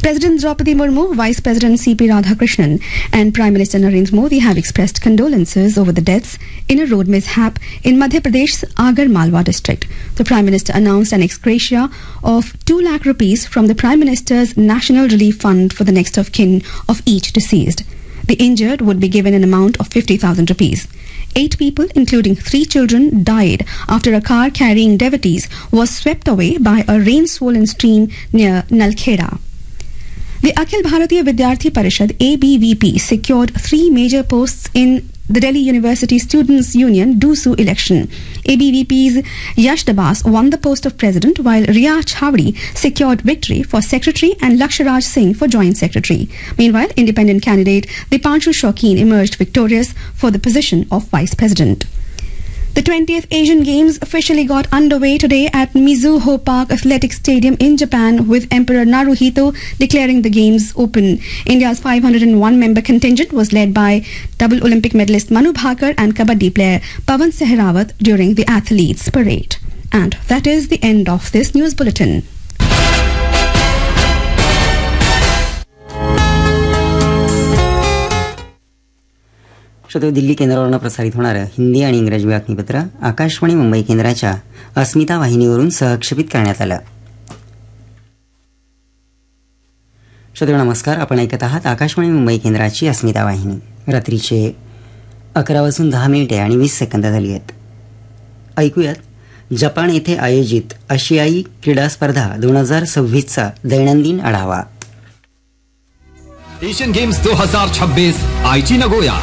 President Draupadi Murmu, Vice President C.P. Radhakrishnan and Prime Minister Narendra Modi have expressed condolences over the deaths in a road mishap in Madhya Pradesh's Agar Malwa district. The Prime Minister announced an ex gratia of 2 lakh rupees from the Prime Minister's National Relief Fund for the next of kin of each deceased. The injured would be given an amount of 50,000 rupees. 8 people, including 3 children, died after a car carrying devotees was swept away by a rain-swollen stream near Nalkheda. The Akhil Bharatiya Vidyarthi Parishad ABVP secured 3 major posts in the Delhi University Students' Union DUSU election. ABVP's Yash Dabas won the post of president, while Riya Chhavdi secured victory for secretary and Laksharaj Singh for joint secretary. Meanwhile, independent candidate Dipanshu Shaukin emerged victorious for the position of vice president. The 20th Asian Games officially got underway today at Mizuho Park Athletic Stadium in Japan, with Emperor Naruhito declaring the Games open. India's 501-member contingent was led by double Olympic medalist Manu Bhakar and kabaddi player Pawan Sehrawat during the athletes' parade. And that is the end of this news bulletin. श्रोते, दिल्ली केंद्रावरून प्रसारित होणारं हिंदी आणि इंग्रजी बातमीपत्र आकाशवाणी मुंबई केंद्राच्या अस्मिता वाहिनीवरून सहक्षेपित करण्यात आलं. श्रोते नमस्कार, आपण ऐकत आहात आकाशवाणी मुंबई केंद्राची अस्मिता वाहिनी. रात्रीचे 11:10 आणि 20 सेकंद झाली आहेत. ऐकूयात जपान येथे आयोजित आशियाई क्रीडा स्पर्धा 2026चा दैनंदिन आढावा. एशियन गेम्स 2026 आईची नगोया.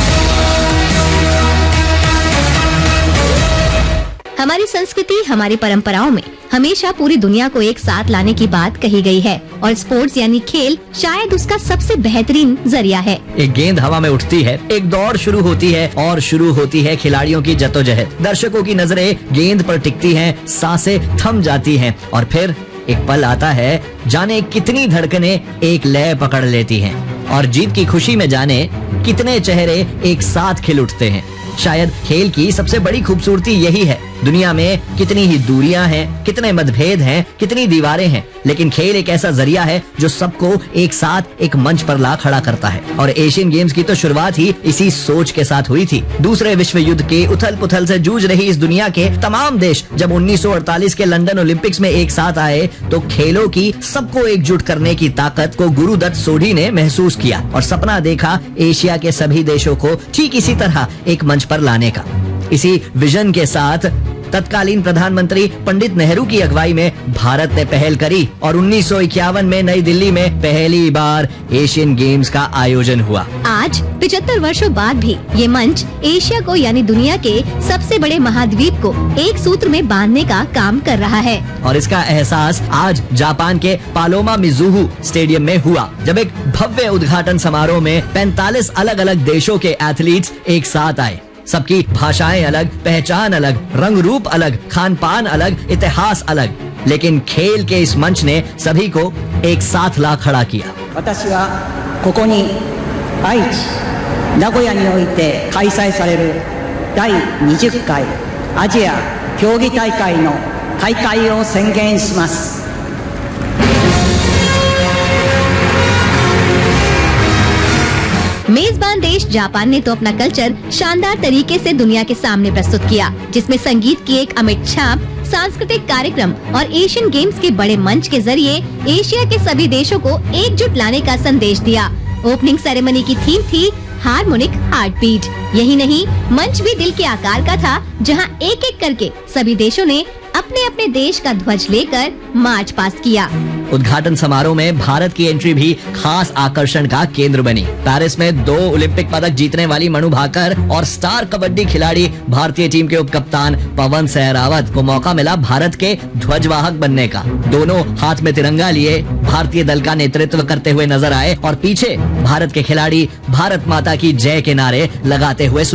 हमारी संस्कृति, हमारी परंपराओं में हमेशा पूरी दुनिया को एक साथ लाने की बात कही गई है, और स्पोर्ट्स यानी खेल शायद उसका सबसे बेहतरीन जरिया है. एक गेंद हवा में उठती है, एक दौड़ शुरू होती है और शुरू होती है खिलाड़ियों की जद्दोजहद. दर्शकों की नजरें गेंद पर टिकती हैं, सांसें थम जाती हैं और फिर एक पल आता है जाने कितनी धड़कनें एक लय पकड़ लेती हैं और जीत की खुशी में जाने कितने चेहरे एक साथ खिल उठते हैं. शायद खेल की सबसे बड़ी खूबसूरती यही है. दुनिया में कितनी ही दूरियां हैं, कितने मतभेद हैं, कितनी दीवारें हैं, लेकिन खेल एक ऐसा जरिया है जो सबको एक साथ एक मंच पर ला खड़ा करता है. और एशियन गेम्स की तो शुरुआत ही इसी सोच के साथ हुई थी. दूसरे विश्व युद्ध के उथल पुथल से जूझ रही इस दुनिया के तमाम देश जब 1948 के लंदन ओलंपिक्स में एक साथ आए तो खेलों की सबको एकजुट करने की ताकत को गुरुदत्त सोढी ने महसूस किया और सपना देखा एशिया के सभी देशों को ठीक इसी तरह एक मंच पर लाने का. इसी विजन के साथ तत्कालीन प्रधानमंत्री पंडित नेहरू की अगुवाई में भारत ने पहल करी और 1951 में नई दिल्ली में पहली बार एशियन गेम्स का आयोजन हुआ. आज 75 वर्षों बाद भी ये मंच एशिया को यानी दुनिया के सबसे बड़े महाद्वीप को एक सूत्र में बांधने का काम कर रहा है. और इसका एहसास आज जापान के पालोमा मिजुहु स्टेडियम में हुआ, जब एक भव्य उद्घाटन समारोह में 45 अलग अलग देशों के एथलीट्स एक साथ आए. सबकी भाषाएं अलग, पहचान अलग, रंग रूप अलग, खान पान अलग, इतिहास अलग, लेकिन खेल के इस मंच ने सभी को एक साथ ला खड़ा किया. 私はここに愛知名古屋において開催される第20回アジア競技大会の開会を宣言します。 मेजबान देश जापान ने तो अपना कल्चर शानदार तरीके से दुनिया के सामने प्रस्तुत किया, जिसमें संगीत की एक अमिट छाप, सांस्कृतिक कार्यक्रम और एशियन गेम्स के बड़े मंच के जरिए एशिया के सभी देशों को एकजुट लाने का संदेश दिया. ओपनिंग सेरेमनी की थीम थी हार्मोनिक हार्टबीट. यही नहीं, मंच भी दिल के आकार का था, जहां एक एक करके सभी देशों ने अपने अपने देश का ध्वज लेकर मार्च पास किया. उद्घाटन समारोह में भारत की एंट्री भी खास आकर्षण का केंद्र बनी. पेरिस में 2 ओलंपिक पदक जीतने वाली मनु भाकर और स्टार कबड्डी खिलाड़ी भारतीय टीम के उपकप्तान पवन सहरावत को मौका मिला भारत के ध्वजवाहक बनने का. दोनों हाथ में तिरंगा लिए भारतीय दल का नेतृत्व करते हुए नजर आए और पीछे भारत के खिलाड़ी भारत माता की जय के नारे लगाते हुए